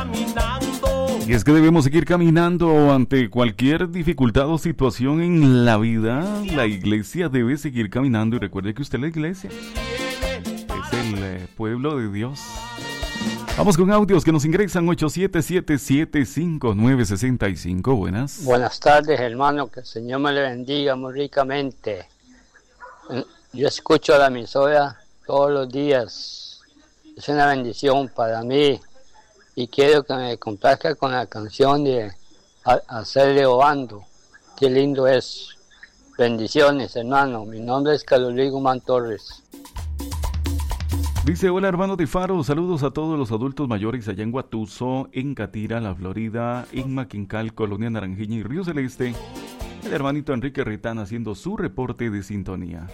Y es que debemos seguir caminando ante cualquier dificultad o situación en la vida. La iglesia debe seguir caminando y recuerde que usted es la iglesia. Es el pueblo de Dios. Vamos con audios que nos ingresan 87775965. Buenas. Buenas tardes, hermano. Que el Señor me le bendiga muy ricamente. Yo escucho la emisora todos los días. Es una bendición para mí. Y quiero que me complazca con la canción de Hacerle Obando. Qué lindo es. Bendiciones, hermano. Mi nombre es Carlos Guzmán Torres. Dice, hola hermano de Faro, saludos a todos los adultos mayores allá en Guatuso, en Catira, La Florida, en Maquincal, Colonia Naranjeña y Río Celeste. El hermanito Enrique Ritán haciendo su reporte de sintonía.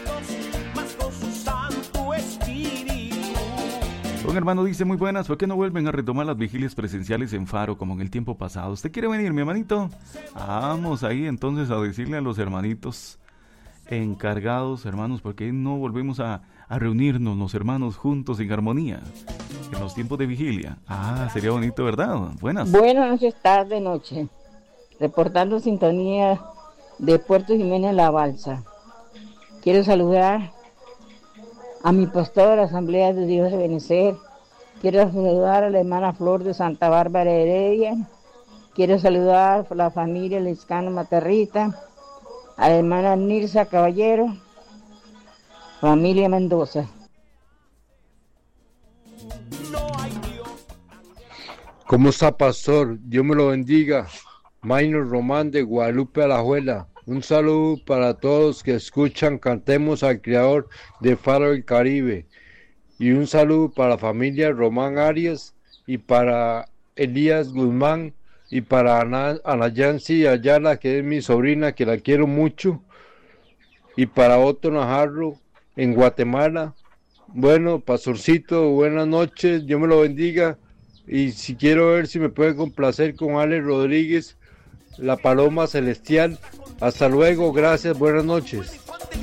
Un hermano dice, muy buenas, ¿por qué no vuelven a retomar las vigilias presenciales en Faro como en el tiempo pasado? ¿Usted quiere venir, mi hermanito? Vamos ahí entonces a decirle a los hermanitos encargados, hermanos, ¿por qué no volvemos a reunirnos los hermanos juntos en armonía en los tiempos de vigilia? Sería bonito, ¿verdad? Buenas noches, tarde, noche. Reportando sintonía de Puerto Jiménez La Balsa. Quiero saludar a mi pastor de la Asamblea de Dios de Benecer. Quiero saludar a la hermana Flor de Santa Bárbara Heredia. Quiero saludar a la familia Lescano Materrita, a la hermana Nilsa Caballero, familia Mendoza. ¿Cómo está, pastor? Dios me lo bendiga. Maynor Román de Guadalupe Alajuela. Un saludo para todos que escuchan Cantemos al Creador de Faro del Caribe. Y un saludo para la familia Román Arias y para Elías Guzmán y para Ana Yancy Ayala, que es mi sobrina, que la quiero mucho. Y para Otto Najarro en Guatemala. Bueno, pastorcito, buenas noches, Dios me lo bendiga. Y si quiero ver si me puede complacer con Alex Rodríguez, La Paloma Celestial. Hasta luego, gracias, buenas noches.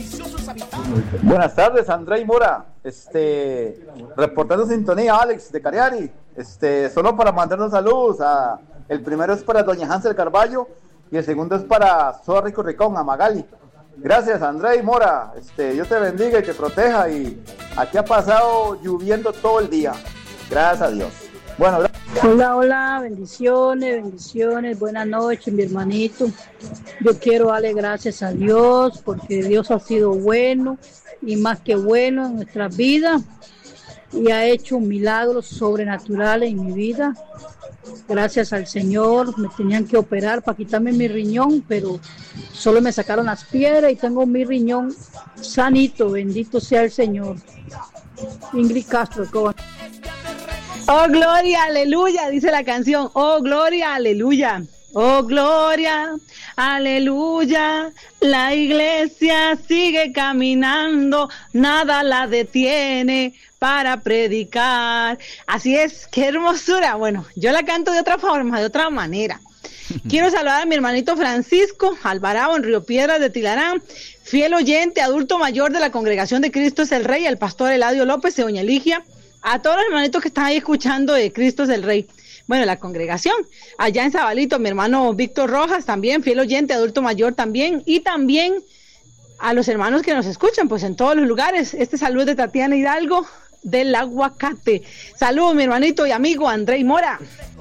Buenas tardes, Andrei Mora, reportando sintonía, Alex de Cariari, solo para mandarnos saludos. El primero es para doña Hansel Carballo y el segundo es para Soa Rico Ricón, a Magali. Gracias, Andrei Mora, Dios te bendiga y te proteja, y aquí ha pasado lloviendo todo el día, gracias a Dios. Bueno, Hola, bendiciones, buenas noches, mi hermanito. Yo quiero darle gracias a Dios porque Dios ha sido bueno y más que bueno en nuestras vidas y ha hecho milagros sobrenaturales en mi vida. Gracias al Señor, me tenían que operar para quitarme mi riñón, pero solo me sacaron las piedras y tengo mi riñón sanito, bendito sea el Señor. Ingrid Castro, ¿cómo? Oh, gloria, aleluya, dice la canción. Oh, gloria, aleluya. Oh, gloria, aleluya. La iglesia sigue caminando, nada la detiene para predicar. Así es, qué hermosura. Bueno, yo la canto de otra forma, de otra manera. Quiero saludar a mi hermanito Francisco Alvarado en Río Piedras de Tilarán, fiel oyente, adulto mayor de la Congregación de Cristo es el Rey, al pastor Eladio López de Doña Eligia. A todos los hermanitos que están ahí escuchando de Cristo es el Rey. Bueno, la congregación. Allá en Zabalito, mi hermano Víctor Rojas también, fiel oyente, adulto mayor también. Y también a los hermanos que nos escuchan, pues en todos los lugares. Saludo de Tatiana Hidalgo del Aguacate. Saludos, mi hermanito y amigo Andrei Mora.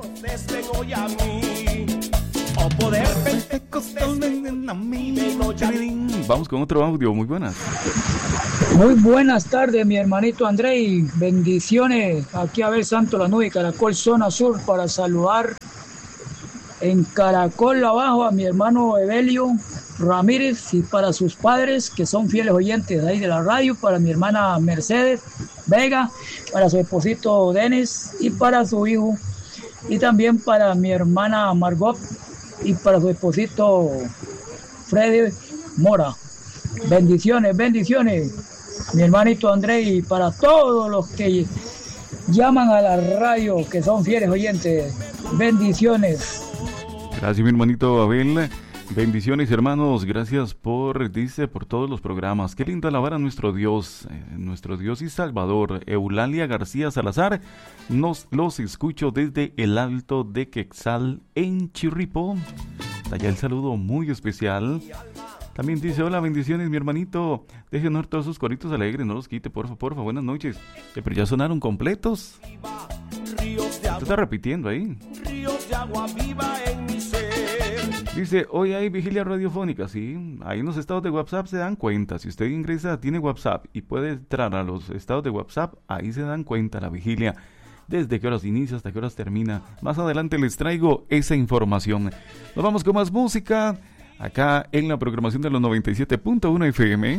Vamos con otro audio, muy buenas. Muy buenas tardes, mi hermanito Andrei, bendiciones. Aquí a ver Santo La Nube, Caracol Zona Sur, para saludar en Caracol abajo a mi hermano Evelio Ramírez y para sus padres que son fieles oyentes de ahí de la radio, para mi hermana Mercedes Vega, para su esposito Denis y para su hijo, y también para mi hermana Margot y para su esposito Freddy Mora. Bendiciones, mi hermanito Andrei, y para todos los que llaman a la radio, que son fieles oyentes. Bendiciones. Gracias, mi hermanito Abel. Bendiciones, hermanos, gracias por todos los programas. Qué lindo alabar a nuestro Dios y Salvador. Eulalia García Salazar, los escucho desde el Alto de Quexal en Chirripó. Allá el saludo muy especial. También dice, hola, bendiciones, mi hermanito. Dejen todos sus coritos alegres, no los quite, porfa, buenas noches. Pero ya sonaron completos. Se está repitiendo ahí. Ríos de agua viva en mi ser. Dice, hoy hay vigilia radiofónica, sí. Ahí en los estados de WhatsApp se dan cuenta. Si usted ingresa, tiene WhatsApp y puede entrar a los estados de WhatsApp, ahí se dan cuenta la vigilia. Desde qué horas inicia hasta qué horas termina. Más adelante les traigo esa información. Nos vamos con más música. Acá en la programación de los 97.1 FM.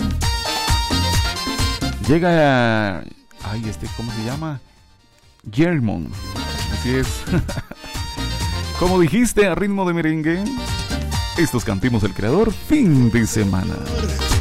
Llega... ¿cómo se llama? Germon. Así es. Como dijiste, a ritmo de merengue. Estos Cantemos el Creador, fin de semana.